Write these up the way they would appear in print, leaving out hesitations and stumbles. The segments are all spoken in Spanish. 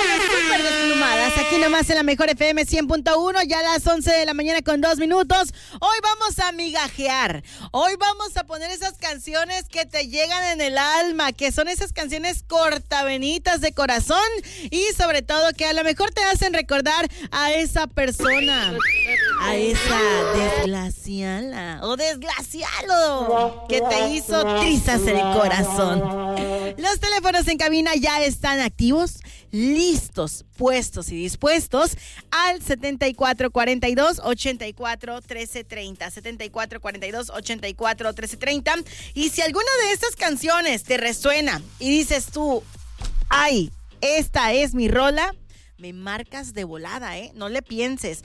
Súper desplumadas, aquí nomás en la mejor FM 100.1, ya a las 11 de la mañana con 2 minutos. Hoy vamos a migajear, hoy vamos a poner esas canciones que te llegan en el alma, que son esas canciones cortavenitas de corazón y sobre todo que a lo mejor te hacen recordar a esa persona, a esa desgraciada o desgraciado que te hizo trizas el corazón. Los teléfonos en cabina ya están activos, listos, puestos y dispuestos al 7442-841330, 7442-841330. Y si alguna de estas canciones te resuena y dices tú, ay, esta es mi rola, me marcas de volada, no le pienses.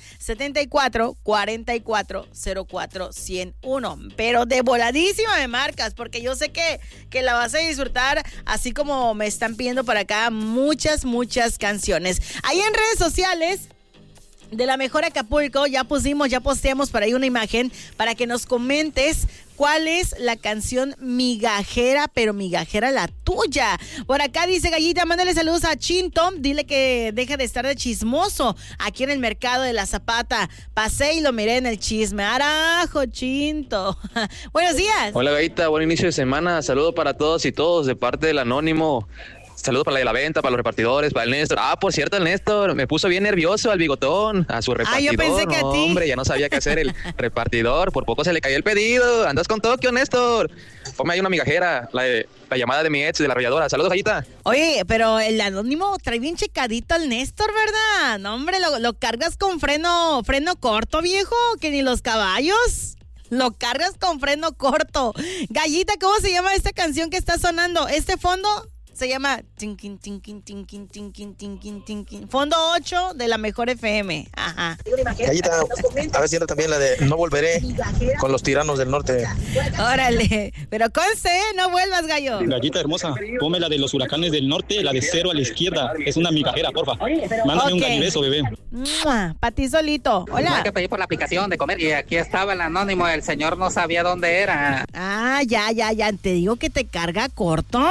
74-44-04-101. Pero de voladísima me marcas, porque yo sé que la vas a disfrutar, así como me están pidiendo por acá muchas canciones. Ahí en redes sociales de La Mejor Acapulco ya posteamos por ahí una imagen para que nos comentes cuál es la canción migajera, pero migajera la tuya. Por acá dice Gallita, mándale saludos a Chinto, dile que deja de estar de chismoso aquí en el mercado de la Zapata. Pasé y lo miré en el chisme. Arajo, Chinto. Buenos días. Hola Gallita, buen inicio de semana. Saludo para todos y todos de parte del Anónimo. Saludos para la venta, para los repartidores, para el Néstor. Por cierto, el Néstor me puso bien nervioso al bigotón, a su repartidor. Yo pensé que a ti. Hombre, ya no sabía qué hacer el repartidor. Por poco se le cayó el pedido. Andas con Tokio, Néstor. Ponme ahí una migajera, la llamada de mi ex, de la arrolladora. Saludos, Gallita. Oye, pero el Anónimo trae bien checadito al Néstor, ¿verdad? No, hombre, lo cargas con freno corto, viejo, que ni los caballos. Lo cargas con freno corto. Gallita, ¿cómo se llama esta canción que está sonando? Este fondo se llama Tinkin, Tinkin, Tinkin, Tinkin, Tinkin, Tinkin. Fondo 8 de La Mejor FM. Ajá. Gallita, a ver si entra también la de No Volveré con Los Tiranos del Norte. Órale, pero conste, no vuelvas, gallo. Gallita hermosa, ponme la de Los Huracanes del Norte, la de Cero a la Izquierda. Es una migajera, porfa. Mándame un gallibeso, bebé. Pa' ti solito. Hola. Hay que pedir por la aplicación de comer y aquí estaba el Anónimo. El señor no sabía dónde era. Ya. Te digo que te carga corto.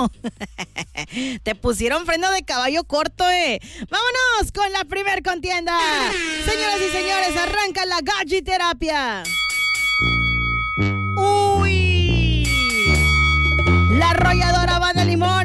Te pusieron freno de caballo corto, Vámonos con la primer contienda. Señoras y señores, arranca la galliterapia. Uy. La arrolladora va de limón.